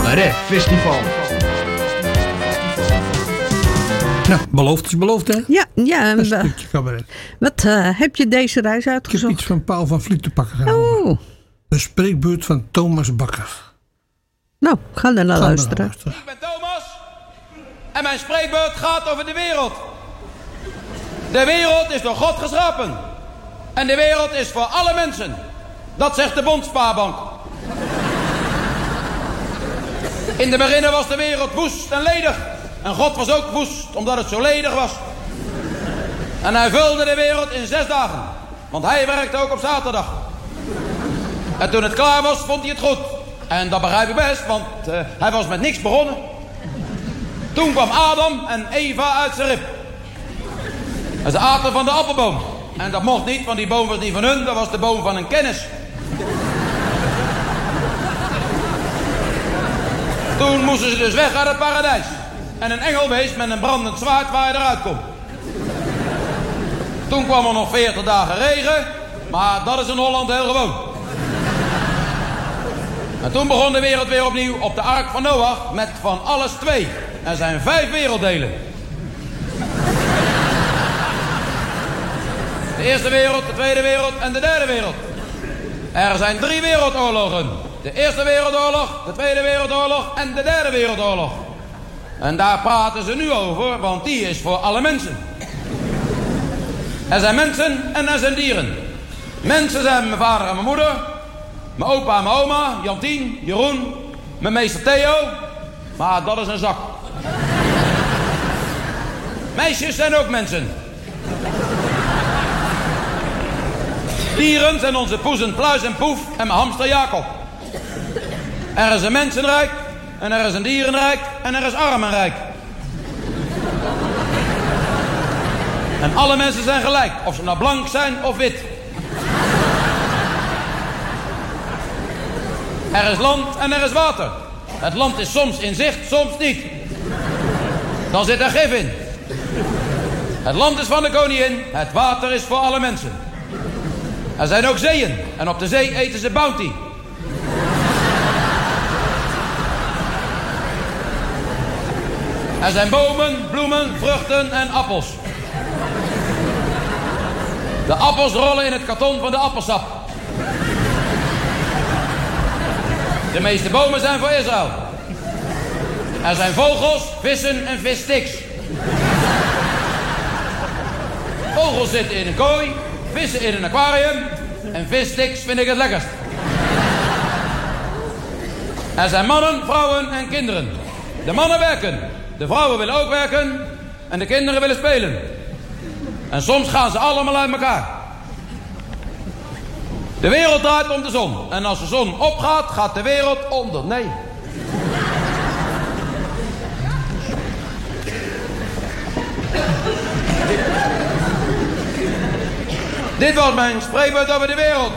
Cabaret Festival. Nou, beloofd is beloofd, hè? Ja. Een stukje cabaret. Wat heb je deze reis Ik heb uitgezocht? iets van Paul van Vliet te pakken genomen. Oh, Een spreekbeurt van Thomas Bakker. nou, ga er naar Gaan we luisteren. luisteren. Ik ben Thomas en mijn spreekbeurt gaat over de wereld. De wereld is door God geschapen. En de wereld is voor alle mensen. Dat zegt de Bondspaarbank. In de beginnen was de wereld woest en ledig. En God was ook woest, omdat het zo ledig was. En hij vulde de wereld in 6 dagen. Want hij werkte ook op zaterdag. En toen het klaar was, vond hij het goed. En dat begrijp ik best, want hij was met niks begonnen. Toen kwam Adam en Eva uit zijn rib. En ze aten van de appelboom. En dat mocht niet, want die boom was niet van hun. Dat was de boom van een kennis. Toen moesten ze dus weg uit het paradijs. En een engel wees met een brandend zwaard waar je eruit komt. Toen kwam er nog 40 dagen regen. Maar dat is in Holland heel gewoon. En toen begon de wereld weer opnieuw op de ark van Noach met van alles 2. Er zijn 5 werelddelen. De eerste wereld, de tweede wereld en de derde wereld. Er zijn 3 wereldoorlogen. De eerste wereldoorlog, de tweede wereldoorlog en de derde wereldoorlog. En daar praten ze nu over, want die is voor alle mensen. Er zijn mensen en er zijn dieren. Mensen zijn mijn vader en mijn moeder. Mijn opa en mijn oma, Jantien, Jeroen, mijn meester Theo. Maar dat is een zak. Meisjes zijn ook mensen. Dieren zijn onze poezen Pluis en Poef en mijn hamster Jacob. Er is een mensenrijk en er is een dierenrijk en er is armenrijk. En alle mensen zijn gelijk, of ze nou blank zijn of wit. Er is land en er is water. Het land is soms in zicht, soms niet. Dan zit er gif in. Het land is van de koningin, het water is voor alle mensen. Er zijn ook zeeën en op de zee eten ze bounty. Er zijn bomen, bloemen, vruchten en appels. De appels rollen in het karton van de appelsap. De meeste bomen zijn voor Israël. Er zijn vogels, vissen en vissticks. Vogels zitten in een kooi, vissen in een aquarium en vissticks vind ik het lekkerst. Er zijn mannen, vrouwen en kinderen. De mannen werken, de vrouwen willen ook werken en de kinderen willen spelen. En soms gaan ze allemaal uit elkaar. De wereld draait om de zon. En als de zon opgaat, gaat de wereld onder. Nee. Dit was mijn spreekwoord over de wereld.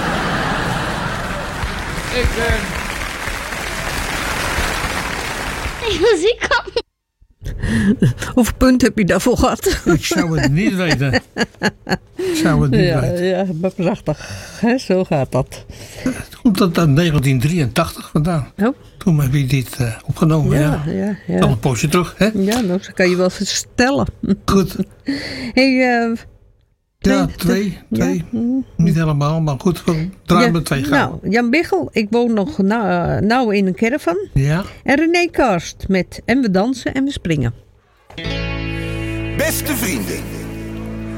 Ik was ziek op. Hoeveel punten heb je daarvoor gehad? Ik zou het niet weten. Ik zou het niet weten. Ja, maar prachtig. Hè, zo gaat dat. Het komt uit 1983 vandaan. Oh. Toen heb je dit opgenomen. Ja. Al een poosje terug, hè? Ja, nou, dat kan je wel vertellen. Goed. Hey, Ja, twee. Niet helemaal, maar goed. We draaien met 2 gaan. Nou, Jan Biggel, ik woon nog nou in een caravan. Ja. En René Karst met En we dansen en we springen. Beste vrienden,